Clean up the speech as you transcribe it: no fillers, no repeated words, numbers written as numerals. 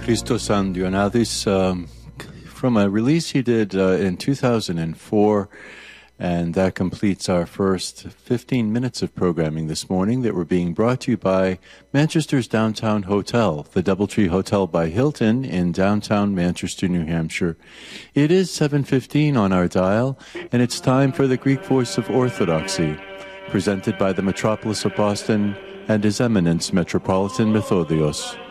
Christos Andrionadis, from a release he did in 2004, and that completes our first 15 minutes of programming this morning that were being brought to you by Manchester's Downtown Hotel, the Doubletree Hotel by Hilton in downtown Manchester, New Hampshire. It is 7:15 on our dial, and it's time for the Greek Voice of Orthodoxy, presented by the Metropolis of Boston and His Eminence Metropolitan Methodios.